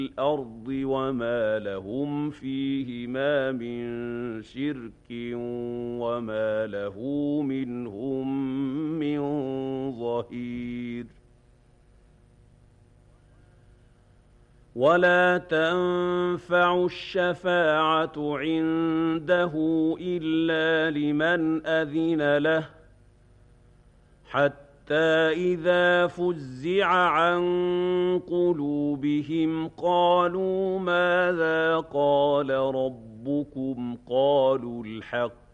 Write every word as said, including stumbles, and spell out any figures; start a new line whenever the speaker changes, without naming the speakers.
الأرض وما لهم فيهما من شرك وما له منهم من ظهير ولا تنفع الشفاعة عنده إلا لمن أذن له حتى إذا فزع عن قلوبهم قالوا ماذا قال ربكم قالوا الحق